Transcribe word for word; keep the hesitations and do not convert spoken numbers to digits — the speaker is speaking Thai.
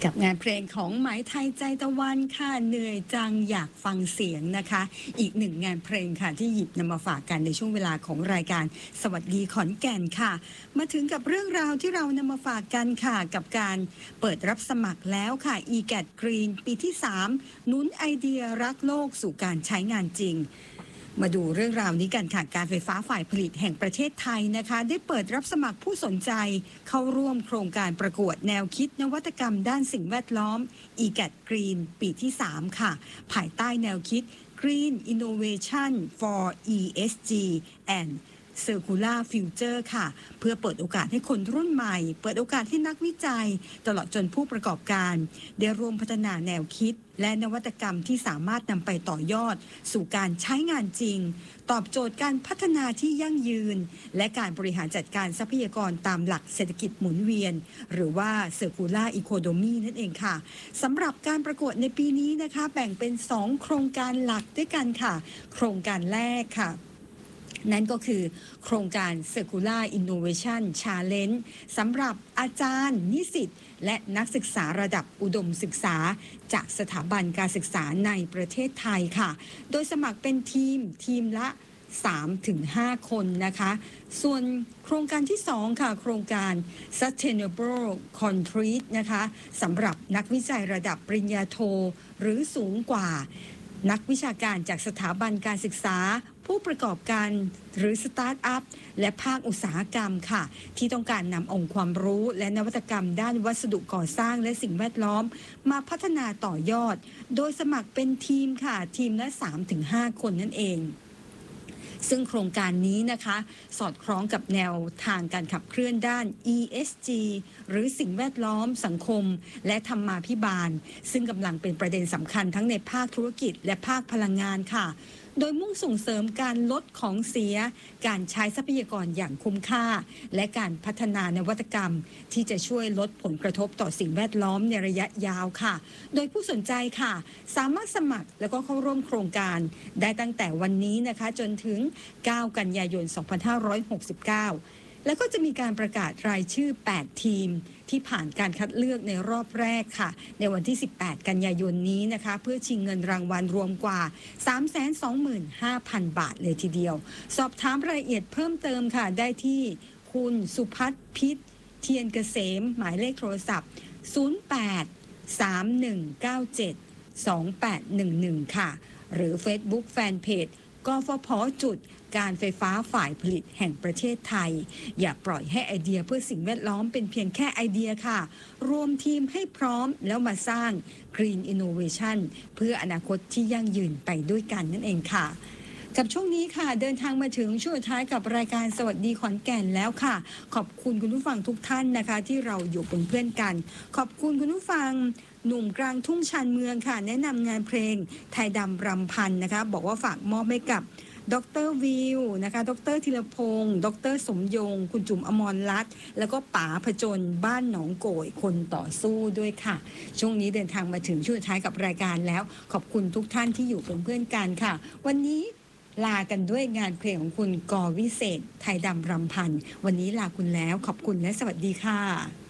กับงานเพลงของไหมไทยใจตะวันค่ะเหนื่อยจังอยากฟังเสียงนะคะอีกหนึ่งงานเพลงค่ะที่หยิบนำมาฝากกันในช่วงเวลาของรายการสวัสดีขอนแก่นค่ะมาถึงกับเรื่องราวที่เรานำมาฝากกันค่ะกับการเปิดรับสมัครแล้วค่ะ อี แกต Green ปีที่สามหนุนไอเดียรักโลกสู่การใช้งานจริงมาดูเรื่องราวนี้กันค่ะการไฟฟ้าฝ่ายผลิตแห่งประเทศไทยนะคะได้เปิดรับสมัครผู้สนใจเข้าร่วมโครงการประกวดแนวคิดนวัตกรรมด้านสิ่งแวดล้อม อี แกต Green ปีที่สามค่ะภายใต้แนวคิด Green Innovation for อี เอส จี and Circular Future ค่ะเพื่อเปิดโอกาสให้คนรุ่นใหม่เปิดโอกาสให้นักวิจัยตลอดจนผู้ประกอบการได้ร่วมพัฒนาแนวคิดและนวัตกรรมที่สามารถนำไปต่อยอดสู่การใช้งานจริงตอบโจทย์การพัฒนาที่ยั่งยืนและการบริหารจัดการทรัพยากรตามหลักเศรษฐกิจหมุนเวียนหรือว่า Circular Economy นั่นเองค่ะสำหรับการประกวดในปีนี้นะคะแบ่งเป็นสองโครงการหลักด้วยกันค่ะโครงการแรกค่ะนั่นก็คือโครงการ Circular Innovation Challenge สำหรับอาจารย์นิสิตและนักศึกษาระดับอุดมศึกษาจากสถาบันการศึกษาในประเทศไทยค่ะโดยสมัครเป็นทีมทีมละ สามถึงห้า คนนะคะส่วนโครงการที่สองค่ะโครงการ Sustainable Concrete นะคะสำหรับนักวิจัยระดับปริญญาโทหรือสูงกว่านักวิชาการจากสถาบันการศึกษาผู้ประกอบการหรือสตาร์ทอัพและภาคอุตสาหกรรมค่ะที่ต้องการนำองค์ความรู้และนวัตกรรมด้านวัสดุก่อสร้างและสิ่งแวดล้อมมาพัฒนาต่อยอดโดยสมัครเป็นทีมค่ะทีมละ สามถึงห้า คนนั่นเองซึ่งโครงการนี้นะคะสอดคล้องกับแนวทางการขับเคลื่อนด้าน อี เอส จี หรือสิ่งแวดล้อมสังคมและธรรมาภิบาลซึ่งกำลังเป็นประเด็นสำคัญทั้งในภาคธุรกิจและภาคพลังงานค่ะโดยมุ่งส่งเสริมการลดของเสียการใช้ทรัพยากรอย่างคุ้มค่าและการพัฒนานวัตกรรมที่จะช่วยลดผลกระทบต่อสิ่งแวดล้อมในระยะยาวค่ะโดยผู้สนใจค่ะสามารถสมัครแล้วก็เข้าร่วมโครงการได้ตั้งแต่วันนี้นะคะจนถึงเก้ากันยายนสองพันห้าร้อยหกสิบเก้าแล้วก็จะมีการประกาศรายชื่อแปดทีมที่ผ่านการคัดเลือกในรอบแรกค่ะในวันที่สิบแปดกันยายนนี้นะคะเพื่อชิงเงินรางวัลรวมกว่า สามแสนสองหมื่นห้าพัน บาทเลยทีเดียวสอบถามรายละเอียดเพิ่มเติมค่ะได้ที่คุณสุพัฒน์พิษเทียนเกษมหมายเลขโทรศัพท์ศูนย์ แปด สาม หนึ่ง เก้า เจ็ด สอง แปด หนึ่ง หนึ่งค่ะหรือ Facebook Fanpage กฟผ.จุดการไฟฟ้าฝ่ายผลิตแห่งประเทศไทยอย่าปล่อยให้ไอเดียเพื่อสิ่งแวดล้อมเป็นเพียงแค่ไอเดียค่ะรวมทีมให้พร้อมแล้วมาสร้าง Green Innovation เพื่ออนาคตที่ยั่งยืนไปด้วยกันนั่นเองค่ะกับช่วงนี้ค่ะเดินทางมาถึงช่วงท้ายกับรายการสวัสดีขอนแก่นแล้วค่ะขอบคุณคุณผู้ฟังทุกท่านนะคะที่เราอยู่เป็นเพื่อนกันขอบคุณคุณผู้ฟังหนุ่มกลางทุ่งชานเมืองค่ะแนะนำงานเพลงไทยดำรำพันนะคะบอกว่าฝากมอบให้กับดร.วิวนะคะดร.ธีรพงศ์ดร.สมยงคุณจุ๋มอมรรัตน์แล้วก็ป๋าผจญบ้านหนองโกยคนต่อสู้ด้วยค่ะช่วงนี้เดินทางมาถึงช่วงท้ายกับรายการแล้วขอบคุณทุกท่านที่อยู่เป็นเพื่อนกันค่ะวันนี้ลากันด้วยงานเพลงของคุณก.วิเศษไทยดำรำพันวันนี้ลาคุณแล้วขอบคุณและสวัสดีค่ะ